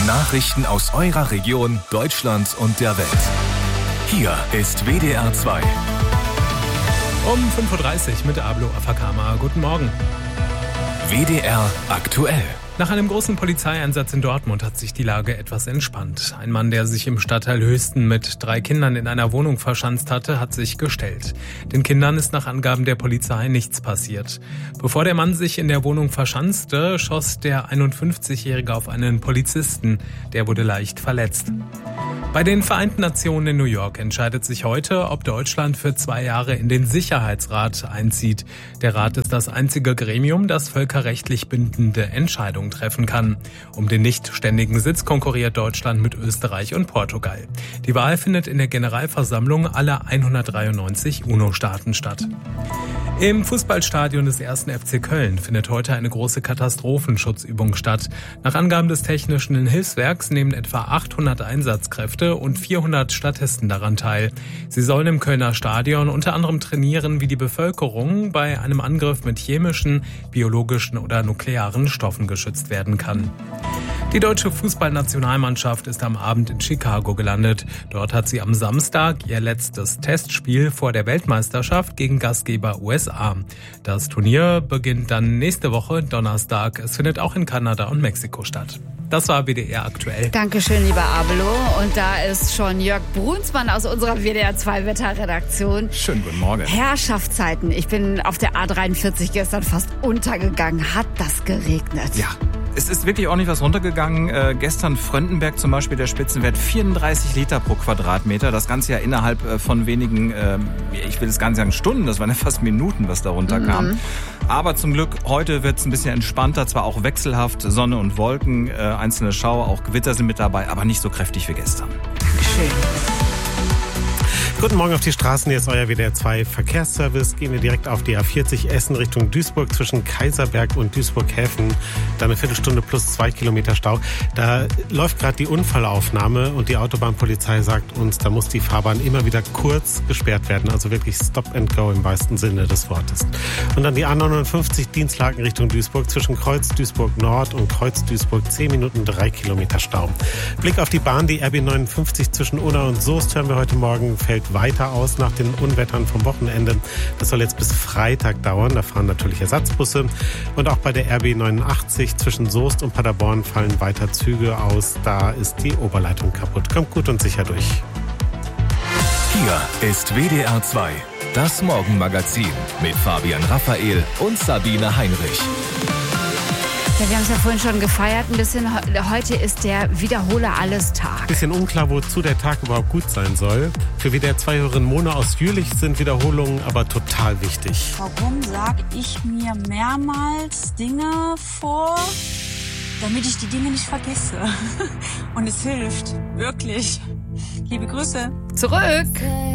Nachrichten aus eurer Region, Deutschland und der Welt. Hier ist WDR 2. Um 5.30 Uhr mit Ablo Afakama. Guten Morgen. WDR aktuell. Nach einem großen Polizeieinsatz in Dortmund hat sich die Lage etwas entspannt. Ein Mann, der sich im Stadtteil Höchsten mit 3 Kindern in einer Wohnung verschanzt hatte, hat sich gestellt. Den Kindern ist nach Angaben der Polizei nichts passiert. Bevor der Mann sich in der Wohnung verschanzte, schoss der 51-Jährige auf einen Polizisten. Der wurde leicht verletzt. Bei den Vereinten Nationen in New York entscheidet sich heute, ob Deutschland für 2 Jahre in den Sicherheitsrat einzieht. Der Rat ist das einzige Gremium, das völkerrechtlich bindende Entscheidungen treffen kann. Um den nicht ständigen Sitz konkurriert Deutschland mit Österreich und Portugal. Die Wahl findet in der Generalversammlung aller 193 UNO-Staaten statt. Im Fußballstadion des 1. FC Köln findet heute eine große Katastrophenschutzübung statt. Nach Angaben des Technischen Hilfswerks nehmen etwa 800 Einsatzkräfte und 400 Statisten daran teil. Sie sollen im Kölner Stadion unter anderem trainieren, wie die Bevölkerung bei einem Angriff mit chemischen, biologischen oder nuklearen Stoffen geschützt werden kann. Die deutsche Fußballnationalmannschaft ist am Abend in Chicago gelandet. Dort hat sie am Samstag ihr letztes Testspiel vor der Weltmeisterschaft gegen Gastgeber USA. Das Turnier beginnt dann nächste Woche Donnerstag. Es findet auch in Kanada und Mexiko statt. Das war WDR aktuell. Dankeschön, lieber Abelo. Und da ist schon Jörg Brunsmann aus unserer WDR 2 Wetterredaktion. Schönen guten Morgen. Herrschaftszeiten. Ich bin auf der A43 gestern fast untergegangen. Hat das geregnet? Ja. Es ist wirklich ordentlich was runtergegangen. Gestern Fröndenberg zum Beispiel, der Spitzenwert 34 Liter pro Quadratmeter. Das Ganze ja innerhalb von wenigen, ich will es gar nicht sagen Stunden, das waren ja fast Minuten, was da runterkam. Aber zum Glück, heute wird es ein bisschen entspannter, zwar auch wechselhaft, Sonne und Wolken, einzelne Schauer, auch Gewitter sind mit dabei, aber nicht so kräftig wie gestern. Dankeschön. Guten Morgen auf die Straßen, hier ist euer WDR 2 Verkehrsservice. Gehen wir direkt auf die A40 Essen Richtung Duisburg zwischen Kaiserberg und Duisburg-Häfen. Da eine Viertelstunde plus 2 Kilometer Stau. Da läuft gerade die Unfallaufnahme und die Autobahnpolizei sagt uns, da muss die Fahrbahn immer wieder kurz gesperrt werden. Also wirklich Stop and Go im wahrsten Sinne des Wortes. Und dann die A59 Dienstlaken Richtung Duisburg zwischen Kreuz Duisburg Nord und Kreuz Duisburg 10 Minuten 3 Kilometer Stau. Blick auf die Bahn, die RB 59 zwischen Unna und Soest hören wir heute Morgen, fällt weiter aus nach den Unwettern vom Wochenende. Das soll jetzt bis Freitag dauern. Da fahren natürlich Ersatzbusse. Und auch bei der RB 89 zwischen Soest und Paderborn fallen weiter Züge aus. Da ist die Oberleitung kaputt. Kommt gut und sicher durch. Hier ist WDR 2, das Morgenmagazin mit Fabian Raphael und Sabine Heinrich. Ja, wir haben es ja vorhin schon gefeiert ein bisschen. Heute ist der Wiederhole-Alles-Tag. Bisschen unklar, wozu der Tag überhaupt gut sein soll. Für WDR 2-Hörerin Mona aus Jülich sind Wiederholungen aber total wichtig. Warum sage ich mir mehrmals Dinge vor, damit ich die Dinge nicht vergesse? Und es hilft, wirklich. Liebe Grüße. Zurück.